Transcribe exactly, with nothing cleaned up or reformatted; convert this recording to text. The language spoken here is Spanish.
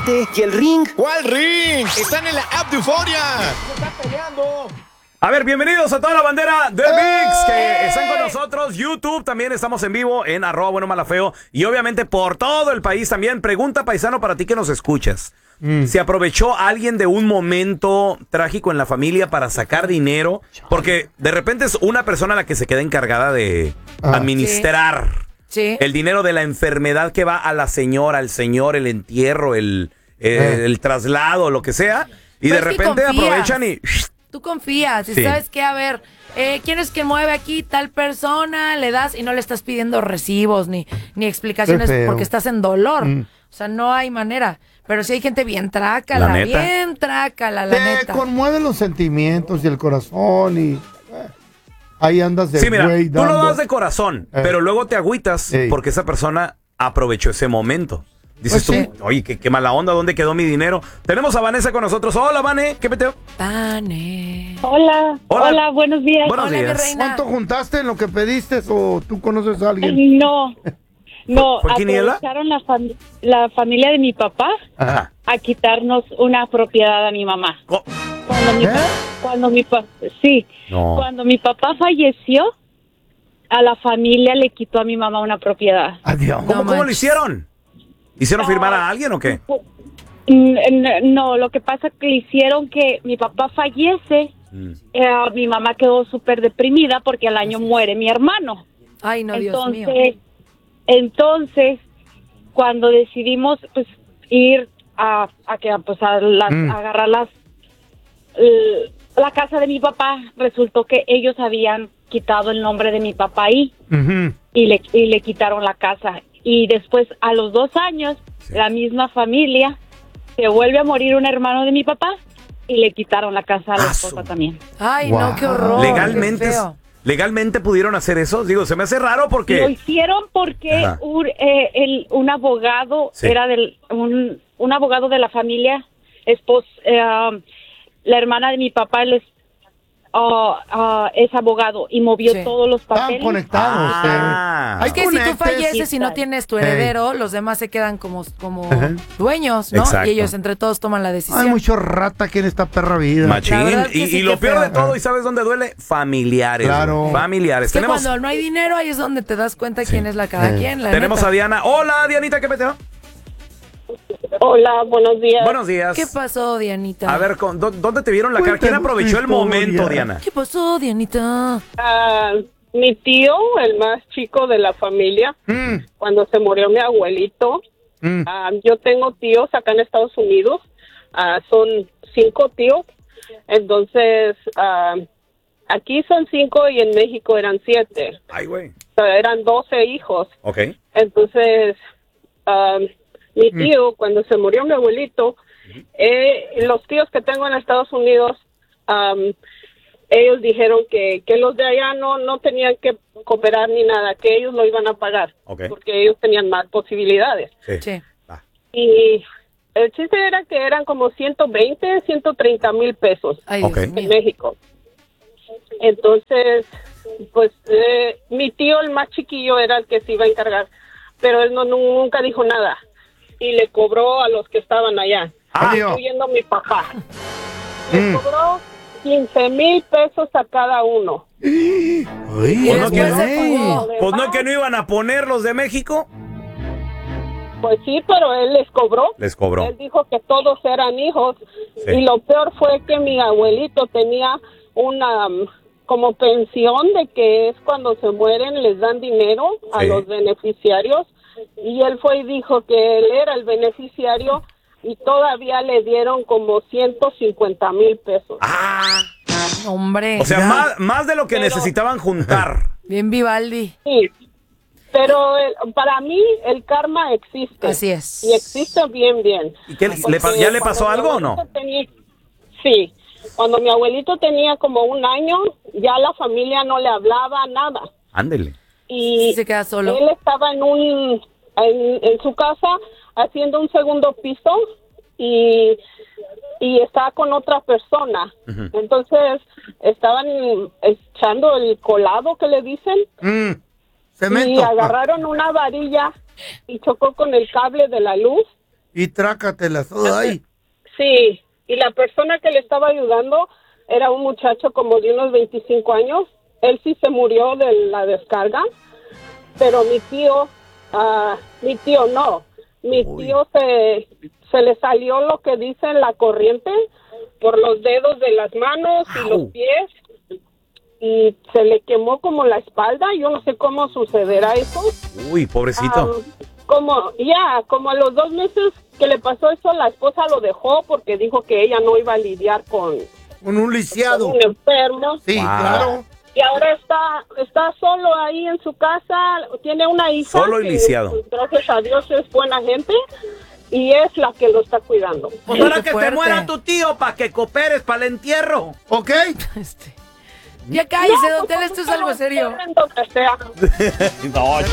Espérate, ¿y el ring? ¿Cuál ring? Están en la app de Euforia. Se están peleando. A ver, bienvenidos a toda la bandera de Mix que están con nosotros. YouTube también estamos en vivo en arroba bueno malafeo. Y obviamente por todo el país también. Pregunta, paisano, para ti que nos escuchas. Mm. ¿Se aprovechó alguien de un momento trágico en la familia para sacar dinero? Porque de repente es una persona la que se queda encargada de ah. administrar sí. Sí. el dinero de la enfermedad que va a la señora, al señor, el entierro, el, el, eh. el traslado, lo que sea. Y pues de repente aprovechan y... Tú confías y sí. sabes que, a ver, eh, ¿quién es que mueve aquí? Tal persona, le das y no le estás pidiendo recibos ni, ni explicaciones porque estás en dolor. Mm. O sea, no hay manera. Pero sí hay gente bien trácala, ¿La neta? bien trácala, la Te neta. conmueven los sentimientos y el corazón y... Eh, ahí andas de sí, mira, güey tú dando. lo das de corazón, eh. pero luego te agüitas Ey. porque esa persona aprovechó ese momento. Dices pues tú, sí. oye, qué, qué mala onda, ¿dónde quedó mi dinero? Tenemos a Vanessa con nosotros. Hola, Vane, ¿qué peteo? Vane. Hola, hola, hola, buenos días. Buenos hola, días. Mi reina. ¿Cuánto juntaste en lo que pediste o tú conoces a alguien? No, no, ¿Fue quiniela? aprovecharon la, fam la familia de mi papá Ajá. a quitarnos una propiedad a mi mamá. Oh. Cuando mi, ¿Eh? cuando mi papá, sí, no. cuando mi papá falleció, a la familia le quitó a mi mamá una propiedad. Adiós. ¿Cómo, No ¿cómo lo hicieron? ¿Hicieron No, firmar a alguien o qué? No, lo que pasa es que hicieron que mi papá fallece, mm. eh, mi mamá quedó súper deprimida porque al año muere mi hermano. Ay, no, entonces, Dios mío. Entonces, cuando decidimos pues ir a, a, que, pues, a, las, mm. a agarrar las, la casa de mi papá, resultó que ellos habían quitado el nombre de mi papá ahí uh-huh. y, le, y le quitaron la casa. Y después, a los dos años, sí. la misma familia, se vuelve a morir un hermano de mi papá y le quitaron la casa a la esposa también. Ay, wow. no, qué horror. Legalmente, legalmente pudieron hacer eso. Digo, se me hace raro porque... Lo hicieron porque un, eh, el, un abogado, sí. era del un, un abogado de la familia, espos, eh, la hermana de mi papá, les Uh, uh, es abogado y movió sí. todos los papeles. Están conectados. Ah. Es que si tú falleces y no tienes tu heredero, hey. los demás se quedan como, como uh-huh. dueños, ¿no? Exacto. Y ellos entre todos toman la decisión. Hay mucho rata aquí en esta perra vida. Machín. Y, sí y lo peor de todo, ¿y sabes dónde duele? Familiares. Claro. Familiares. Es que Tenemos... cuando no hay dinero, ahí es donde te das cuenta sí. quién es la cada sí. quien. La Tenemos neta. a Diana. Hola, Dianita, ¿qué peteo? Hola, buenos días. Buenos días. ¿Qué pasó, Dianita? A ver, ¿dónde te vieron la cara? ¿Quién aprovechó el momento, Diana? ¿Qué pasó, Dianita? Uh, mi tío, el más chico de la familia, mm. cuando se murió mi abuelito, mm. uh, yo tengo tíos acá en Estados Unidos, uh, son cinco tíos, entonces uh, aquí son cinco y en México eran siete. Ay, güey. O sea, eran doce hijos. Ok. Entonces... Uh, Mi tío, mm. cuando se murió mi abuelito, eh, los tíos que tengo en Estados Unidos, um, ellos dijeron que, que los de allá no, no tenían que cooperar ni nada, que ellos lo iban a pagar, okay. porque ellos tenían más posibilidades. Sí. Sí. Ah. Y el chiste era que eran como ciento veinte, ciento treinta mil pesos Ay, okay. en México. Entonces, pues eh, mi tío, el más chiquillo, era el que se iba a encargar, pero él no nunca dijo nada. Y le cobró a los que estaban allá, ah, incluyendo a mi papá. Le mm. cobró quince mil pesos a cada uno. Uy, pues, no que no, pues no que no iban a poner los de México. Pues sí, pero él les cobró. Les cobró. Él dijo que todos eran hijos. Sí. Y lo peor fue que mi abuelito tenía una um, como pensión de que es cuando se mueren les dan dinero a sí. los beneficiarios. Y él fue y dijo que él era el beneficiario y todavía le dieron como ciento cincuenta mil pesos. ¡Ah! Hombre. O sea, más, más de lo que pero, necesitaban juntar. Bien Vivaldi. Sí, pero el, para mí el karma existe. Así es. Y existe bien, bien. ¿Y qué, le, ¿Ya le pasó algo o no? Tenía, sí, cuando mi abuelito tenía como un año, ya la familia no le hablaba nada. Ándele. Y sí, se queda solo. Él estaba en un en, en su casa haciendo un segundo piso y y estaba con otra persona. Uh-huh. Entonces estaban echando el colado que le dicen mm, cemento. Y agarraron una varilla y chocó con el cable de la luz Y trácatelas todo ahí. Sí, y la persona que le estaba ayudando era un muchacho como de unos veinticinco años. Él sí se murió de la descarga, pero mi tío, uh, mi tío no. Mi Uy. tío se, se le salió lo que dice la corriente por los dedos de las manos y Au. los pies. Y se le quemó como la espalda. Yo no sé cómo sucederá eso. Uy, pobrecito. Um, como, ya, como a los dos meses que le pasó eso, la esposa lo dejó porque dijo que ella no iba a lidiar con, Con un lisiado. con un enfermo. Sí, Wow. claro. Y ahora está está solo ahí en su casa, tiene una hija. Solo y que, lisiado. pues, gracias a Dios es buena gente y es la que lo está cuidando. Pues Qué ahora que se fuerte. muera tu tío para que cooperes para el entierro. ¿Ok? Este. Ya cállese, No, don Tela, pues, esto es algo serio. donde sea. No,